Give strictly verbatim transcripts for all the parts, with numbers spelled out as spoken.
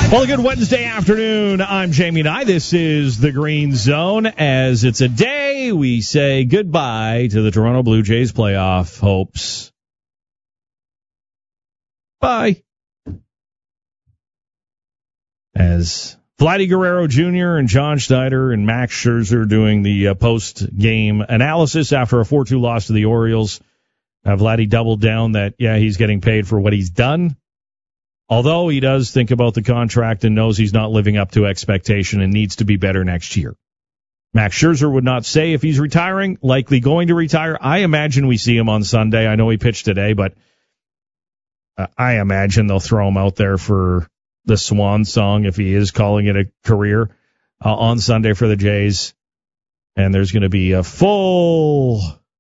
Well, a good Wednesday afternoon. I'm Jamie Nye. This is the Green Zone. As it's a day, we say goodbye to the Toronto Blue Jays playoff hopes. Bye. As Vladdy Guerrero Junior and John Schneider and Max Scherzer doing the uh, post-game analysis after a four two loss to the Orioles. Uh, Vladdy doubled down that, yeah, he's getting paid for what he's done. Although he does think about the contract and knows he's not living up to expectation and needs to be better next year. Max Scherzer would not say if he's retiring, likely going to retire. I imagine we see him on Sunday. I know he pitched today, but uh, I imagine they'll throw him out there for the Swan Song if he is calling it a career uh, on Sunday for the Jays. And there's going to be a full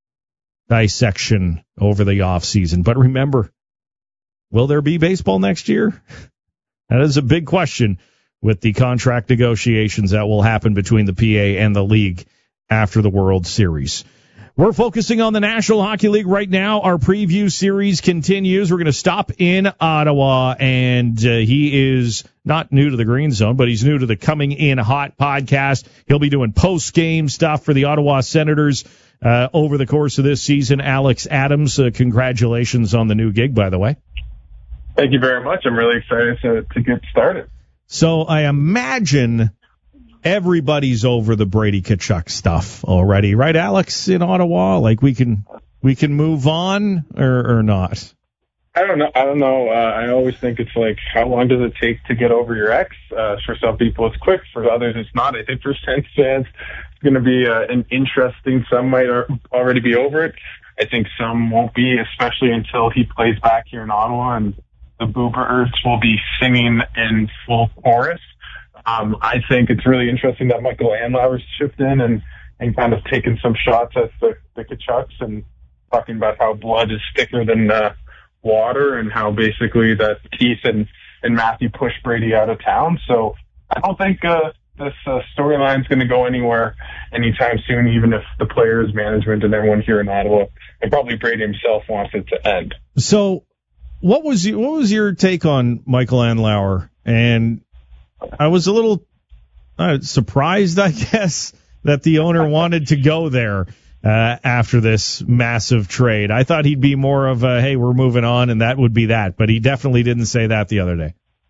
dissection over the offseason. But remember, will there be baseball next year? That is a big question with the contract negotiations that will happen between the P A and the league after the World Series. We're focusing on the National Hockey League right now. Our preview series continues. We're going to stop in Ottawa, and uh, he is not new to the Green Zone, but he's new to the Coming In Hot podcast. He'll be doing post-game stuff for the Ottawa Senators uh, over the course of this season. Alex Adams, uh, congratulations on the new gig, by the way. Thank you very much. I'm really excited to, to get started. So I imagine everybody's over the Brady Tkachuk stuff already, right, Alex, in Ottawa? Like we can we can move on or, or not? I don't know. I don't know. Uh, I always think it's like, how long does it take to get over your ex? Uh, for some people, it's quick. For others, it's not. I think for Sens fans, it's going to be uh, an interesting. Some might already be over it. I think some won't be, especially until he plays back here in Ottawa and the Boober Earths will be singing in full chorus. Um, I think it's really interesting that Michael Andlauer's chipped in and, and kind of taken some shots at the, the Tkachuks and talking about how blood is thicker than uh, water and how basically that Keith and, and Matthew pushed Brady out of town. So I don't think uh, this uh, storyline is going to go anywhere anytime soon, even if the players, management, and everyone here in Ottawa, and probably Brady himself, wants it to end. So what was you, what was your take on Michael Andlauer? And I was a little uh, surprised, I guess, that the owner wanted to go there uh, after this massive trade. I thought he'd be more of a, hey, we're moving on, and that would be that. But he definitely didn't say that the other day.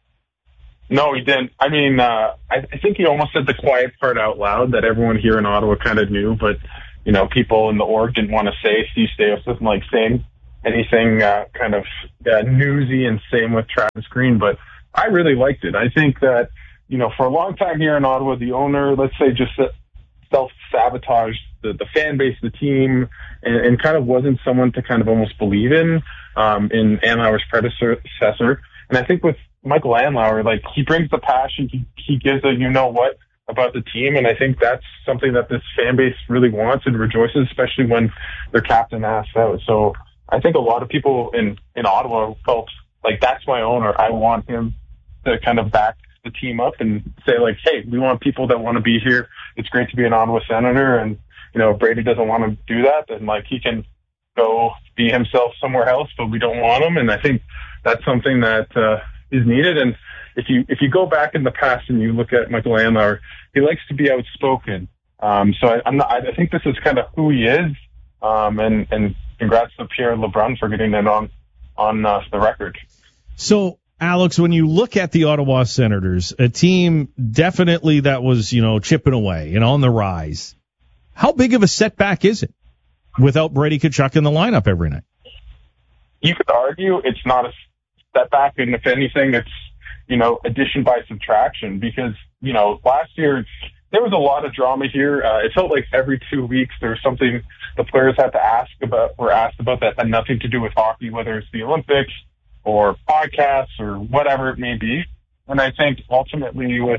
No, he didn't. I mean, uh, I, I think he almost said the quiet part out loud that everyone here in Ottawa kind of knew, but, you know, people in the org didn't want to say. Steve Staios doesn't like saying anything uh, kind of uh, newsy, and same with Travis Green. But I really liked it. I think that, you know, for a long time here in Ottawa, the owner, let's say, just self-sabotaged the, the fan base, the team, and, and kind of wasn't someone to kind of almost believe in, um, in Andlauer's predecessor. And I think with Michael Andlauer, like, he brings the passion, he, he gives a you-know-what about the team, and I think that's something that this fan base really wants and rejoices, especially when their captain asks out. So I think a lot of people in, in Ottawa felt like, that's my owner. I want him to kind of back the team up and say, like, hey, we want people that want to be here. It's great to be an Ottawa Senator, and, you know, if Brady doesn't want to do that, then, like, he can go be himself somewhere else, but we don't want him. And I think that's something that uh, is needed. And if you if you go back in the past and you look at Michael Andlauer, he likes to be outspoken. Um, so I, I'm not, I think this is kind of who he is. Um, and, and congrats to Pierre LeBrun for getting it on on uh, the record. So, Alex, when you look at the Ottawa Senators, a team definitely that was, you know, chipping away and on the rise, how big of a setback is it without Brady Tkachuk in the lineup every night? You could argue it's not a setback, and if anything, it's, you know, addition by subtraction, because, you know, last year there was a lot of drama here. Uh, it felt like every two weeks there was something the players had to ask about, were asked about that had nothing to do with hockey, whether it's the Olympics or podcasts or whatever it may be. And I think ultimately with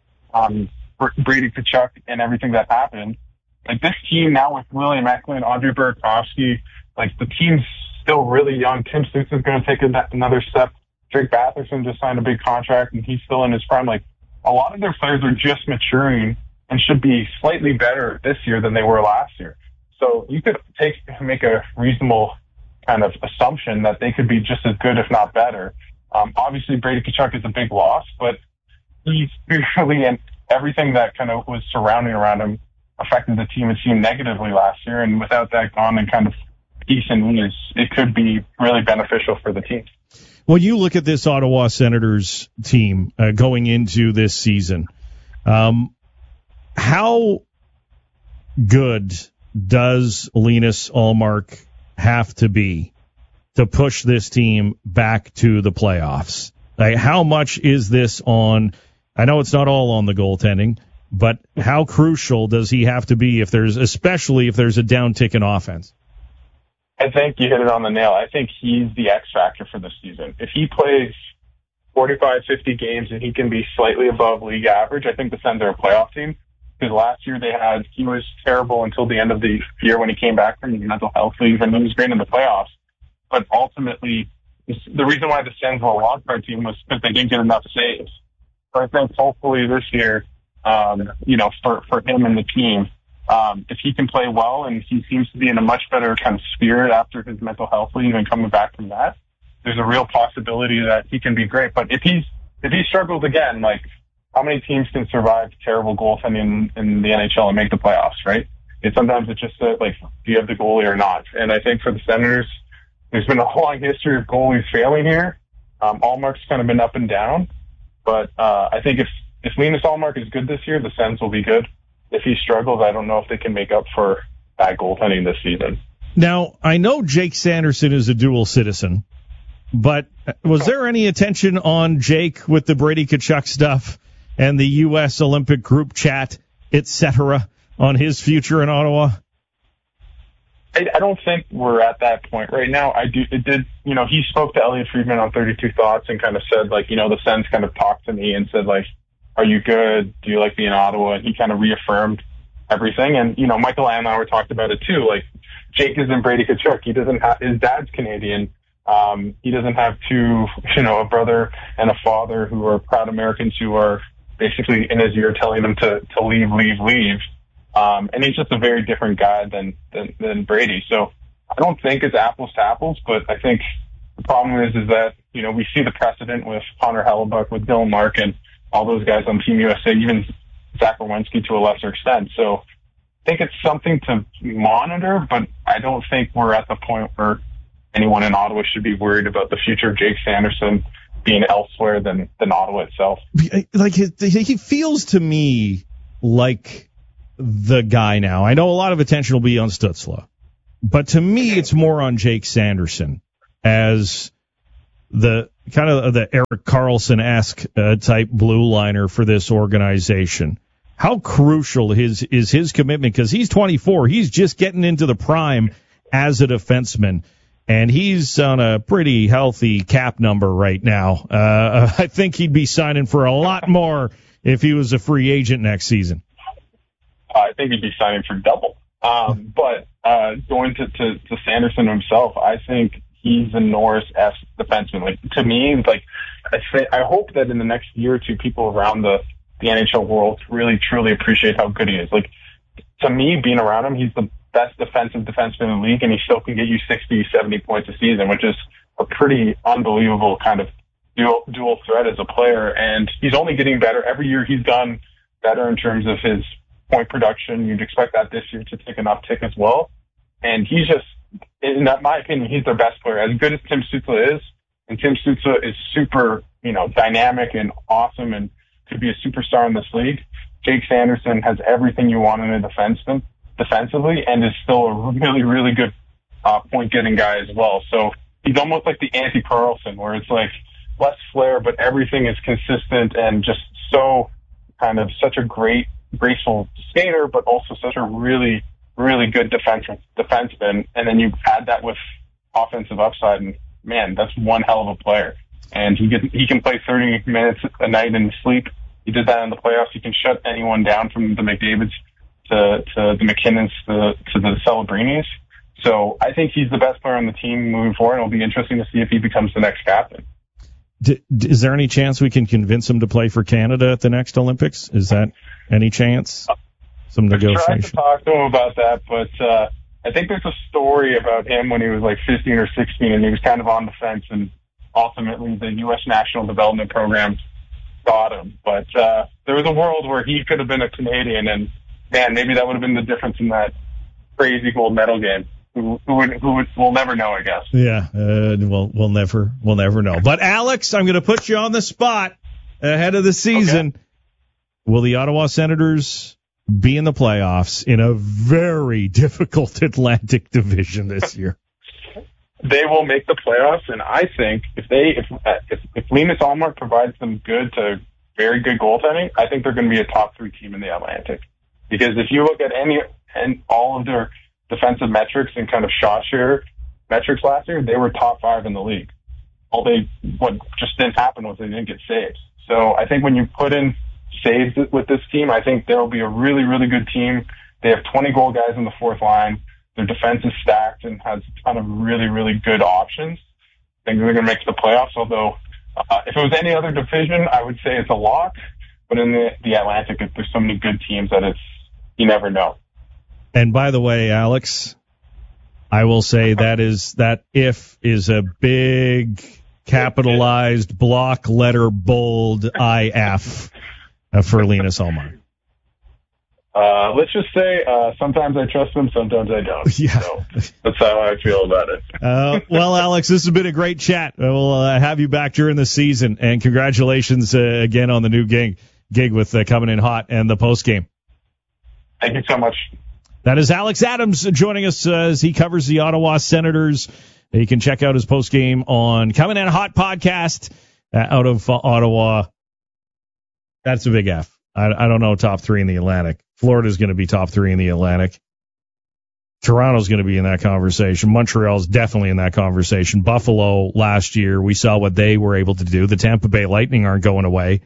um, Brady Tkachuk and everything that happened, like, this team now with William Eklund, Andre Burakovsky, like, the team's still really young. Tim Stützle's going to take another step. Drake Batherson just signed a big contract, and he's still in his prime. Like, a lot of their players are just maturing and should be slightly better this year than they were last year. So you could take make a reasonable kind of assumption that they could be just as good, if not better. Um, obviously, Brady Tkachuk is a big loss, but he's really, and everything that kind of was surrounding around him affected the team and seemed negatively last year. And without that gone and kind of peace and ease, it could be really beneficial for the team. When you look at this Ottawa Senators team uh, going into this season, um, how good does Linus Ullmark have to be to push this team back to the playoffs? Like, how much is this on? I know it's not all on the goaltending, but how crucial does he have to be if there's, especially if there's a downtick in offense? I think you hit it on the nail. I think he's the X factor for this season. If he plays forty-five, fifty games and he can be slightly above league average, I think the Sens are a playoff team. Because last year they had, he was terrible until the end of the year when he came back from the mental health leave, and he was great in the playoffs. But ultimately, the reason why the Sens were a wild card team was because they didn't get enough saves. So I think hopefully this year, um, you know, for, for him and the team, um, if he can play well and he seems to be in a much better kind of spirit after his mental health leave and coming back from that, there's a real possibility that he can be great. But if he's, if he struggles again, like, how many teams can survive terrible goaltending in, in the N H L and make the playoffs, right? It's sometimes it's just uh, like, do you have the goalie or not? And I think for the Senators, there's been a long history of goalies failing here. Um, Ullmark's kind of been up and down, but uh, I think if if Linus Ullmark is good this year, the Sens will be good. If he struggles, I don't know if they can make up for bad goaltending this season. Now, I know Jake Sanderson is a dual citizen, but was there any attention on Jake with the Brady Tkachuk stuff and the U S Olympic group chat, et cetera, on his future in Ottawa? I, I don't think we're at that point right now. I do. It did. You know, he spoke to Elliot Friedman on thirty-two Thoughts and kind of said, like, you know, the Sens kind of talked to me and said, like, are you good? Do you like being in Ottawa? And he kind of reaffirmed everything. And, you know, Michael Andlauer talked about it too. Like, Jake isn't Brady Tkachuk. He doesn't have, his dad's Canadian. Um, he doesn't have two, you know, a brother and a father who are proud Americans who are basically in his ear telling him to, to leave, leave, leave. Um, and he's just a very different guy than, than, than Brady. So I don't think it's apples to apples, but I think the problem is, is that, you know, we see the precedent with Connor Hellebuck, with Dylan Larkin, all those guys on Team U S A, even Zach Werenski to a lesser extent. So I think it's something to monitor, but I don't think we're at the point where anyone in Ottawa should be worried about the future of Jake Sanderson being elsewhere than, than Ottawa itself. Like, he feels to me like the guy now. I know a lot of attention will be on Stützle, but to me, it's more on Jake Sanderson as the kind of the Erik Karlsson-esque uh, type blue liner for this organization. How crucial his is his commitment, because he's twenty-four. He's just getting into the prime as a defenseman, and he's on a pretty healthy cap number right now. Uh, I think he'd be signing for a lot more if he was a free agent next season. I think he'd be signing for double. Um, but uh, going to, to, to Sanderson himself, I think he's a Norris-esque defenseman. Like, to me, like, I, say, I hope that in the next year or two, people around the, the N H L world really, truly appreciate how good he is. Like, to me, being around him, he's the best defensive defenseman in the league, and he still can get you sixty, seventy points a season, which is a pretty unbelievable kind of dual, dual threat as a player. And he's only getting better. Every year he's done better in terms of his point production. You'd expect that this year to take an uptick as well. And he's just, in my opinion, he's their best player. As good as Tim Stützle is, and Tim Stützle is super, you know, dynamic and awesome and could be a superstar in this league, Jake Sanderson has everything you want in a defenseman defensively and is still a really, really good uh, point-getting guy as well. So he's almost like the anti-Karlsson, where it's like less flair, but everything is consistent and just so kind of such a great, graceful skater, but also such a really, really good defensive defenseman. And then you add that with offensive upside, and man, that's one hell of a player. And he can, he can play thirty minutes a night in sleep. He did that in the playoffs. He can shut anyone down, from the McDavids to, to the McKinnons to, to the Celebrinis. So I think he's the best player on the team moving forward. It'll be interesting to see if he becomes the next captain. D- is there any chance we can convince him to play for Canada at the next Olympics? Is that any chance? Some negotiation? I tried to talk to him about that, but uh, I think there's a story about him when he was like fifteen or sixteen, and he was kind of on the fence, and ultimately the U S National Development Program got him. But uh, there was a world where he could have been a Canadian, and man, maybe that would have been the difference in that crazy gold medal game. Who, who would, who would, we'll never know, I guess. Yeah, uh, we'll we'll never we'll never know. But Alex, I'm going to put you on the spot ahead of the season. Okay. Will the Ottawa Senators be in the playoffs in a very difficult Atlantic division this year? They will make the playoffs, and I think if they if if, if Linus Ullmark provides them good to very good goaltending, I think they're going to be a top three team in the Atlantic. Because if you look at any and all of their defensive metrics and kind of shot share metrics last year, they were top five in the league. All they what just didn't happen was they didn't get saves. So I think when you put in saves with this team, I think they'll be a really, really good team. They have twenty goal guys in the fourth line. Their defense is stacked and has a ton of really, really good options. I think they're going to make the playoffs, although uh, if it was any other division, I would say it's a lock. But in the, the Atlantic, there's so many good teams that it's you never know. And by the way, Alex, I will say that is that if is a big capitalized block letter bold I F for Linus Ullmark. Uh, let's just say uh, sometimes I trust him, sometimes I don't. Yeah. So that's how I feel about it. uh, well, Alex, this has been a great chat. We'll uh, have you back during the season, and congratulations uh, again on the new gig, gig with uh, coming in hot and the post game. Thank you so much. That is Alex Adams joining us uh, as he covers the Ottawa Senators. You can check out his post game on Coming In Hot podcast uh, out of uh, Ottawa. That's a big F. I, I don't know top three in the Atlantic. Florida's going to be top three in the Atlantic. Toronto's going to be in that conversation. Montreal's definitely in that conversation. Buffalo last year, we saw what they were able to do. The Tampa Bay Lightning aren't going away.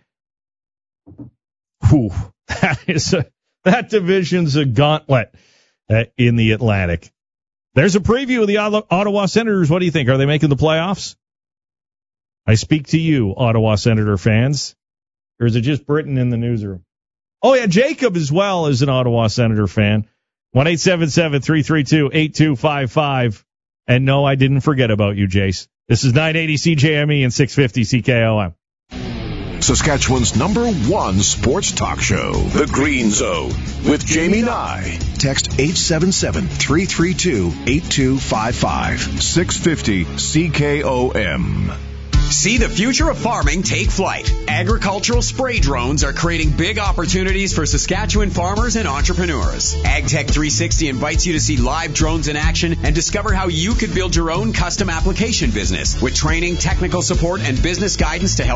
Whew, that is a, that division's a gauntlet uh, in the Atlantic. There's a preview of the Ottawa Senators. What do you think? Are they making the playoffs? I speak to you, Ottawa Senator fans. Or is it just Britain in the newsroom? Oh, yeah, Jacob as well is an Ottawa Senator fan. one eight seven seven, three three two, eight two five five. And no, I didn't forget about you, Jace. This is nine eighty C J M E and six fifty C K O M. Saskatchewan's number one sports talk show, The Green Zone, with Jamie Nye. Text eight seven seven, three three two, eight two five five. six fifty C K O M. See the future of farming take flight. Agricultural spray drones are creating big opportunities for Saskatchewan farmers and entrepreneurs. AgTech three sixty invites you to see live drones in action and discover how you could build your own custom application business with training, technical support, and business guidance to help